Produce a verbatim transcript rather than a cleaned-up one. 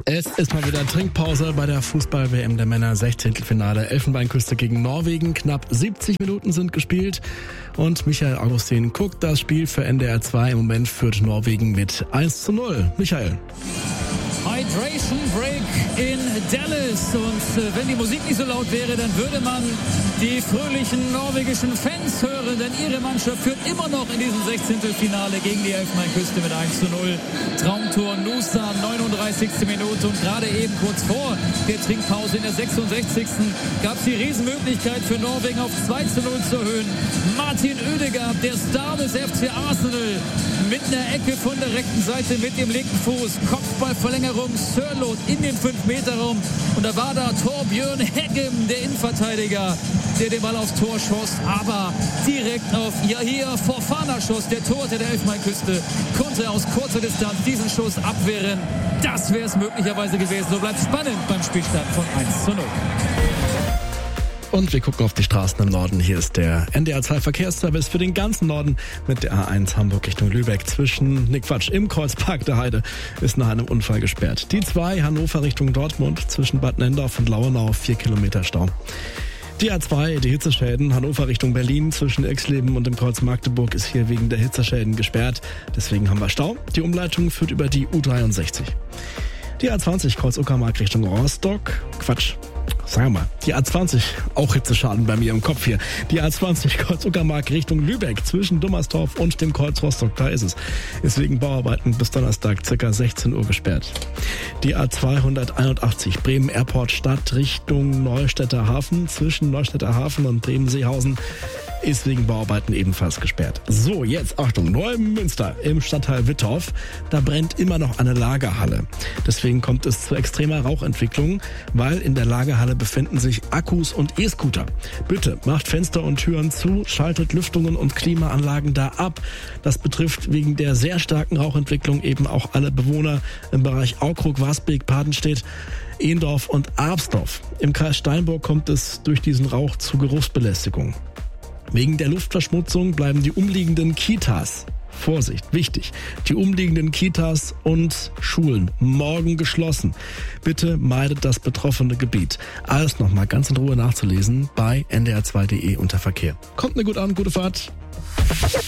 Es ist mal wieder Trinkpause bei der Fußball-W M der Männer. Sechzehntelfinale Elfenbeinküste gegen Norwegen. Knapp siebzig Minuten sind gespielt. Und Michael Augustin guckt das Spiel für N D R zwei. Im Moment führt Norwegen mit eins zu null. Michael. Hydration Break in Dallas. Und äh, wenn die Musik nicht so laut wäre, dann würde man die fröhlichen norwegischen Fans hören. Denn ihre Mannschaft führt immer noch in diesem Sechzehntelfinale gegen die Elfenbeinküste mit eins zu null. Traumtor Nusa, neununddreißigste Minute. Und gerade eben kurz vor der Trinkpause in der sechsundsechzigsten gab es die Riesenmöglichkeit für Norwegen auf zwei zu null zu erhöhen. Martin Ødegaard, der Star des F C Arsenal, mit einer Ecke von der rechten Seite mit dem linken Fuß. Kopfballverlängerung Sørloth in den fünf Meter Raum. Und da war da Torbjörn Heggem, der Innenverteidiger, der den Ball aufs Tor schoss. Aber direkt auf Yahia Fofana schoss. Der Torhüter der Elfenbeinküste konnte aus kurzer Distanz diesen Schuss abwehren. Das wäre es möglicherweise gewesen. So bleibt spannend beim Spielstand von eins zu null. Und wir gucken auf die Straßen im Norden. Hier ist der N D R zwei Verkehrsservice für den ganzen Norden mit der A eins Hamburg Richtung Lübeck. Zwischen, ne Quatsch, im Kreuzpark der Heide ist nach einem Unfall gesperrt. Die zwei Hannover Richtung Dortmund zwischen Bad Nendorf und Lauenau, vier Kilometer Stau. Die A zwei, die Hitzeschäden, Hannover Richtung Berlin zwischen Exleben und dem Kreuz Magdeburg ist hier wegen der Hitzeschäden gesperrt. Deswegen haben wir Stau. Die Umleitung führt über die U dreiundsechzig. Die A zwanzig Kreuz Uckermark Richtung Rostock. Quatsch. Sag mal, die A zwanzig, auch Hitzeschaden bei mir im Kopf hier. Die A zwanzig Kreuz Uckermark Richtung Lübeck zwischen Dummersdorf und dem Kreuz Rostock, da ist es. Ist wegen Bauarbeiten bis Donnerstag ca. sechzehn Uhr gesperrt. Die A zweihunderteinundachtzig Bremen Airport Stadt Richtung Neustädter Hafen zwischen Neustädter Hafen und Bremen-Seehausen ist wegen Bauarbeiten ebenfalls gesperrt. So, jetzt Achtung, Neumünster im Stadtteil Wittorf. Da brennt immer noch eine Lagerhalle. Deswegen kommt es zu extremer Rauchentwicklung, weil in der Lagerhalle befinden sich Akkus und E-Scooter. Bitte macht Fenster und Türen zu, schaltet Lüftungen und Klimaanlagen da ab. Das betrifft wegen der sehr starken Rauchentwicklung eben auch alle Bewohner im Bereich Aukrug, Wasbeek, Padenstedt, Ehndorf und Arpsdorf. Im Kreis Steinburg kommt es durch diesen Rauch zu Geruchsbelästigung. Wegen der Luftverschmutzung bleiben die umliegenden Kitas, Vorsicht, wichtig, die umliegenden Kitas und Schulen morgen geschlossen. Bitte meidet das betroffene Gebiet. Alles nochmal ganz in Ruhe nachzulesen bei n d r zwei punkt d e unter Verkehr. Kommt mir gut an, gute Fahrt.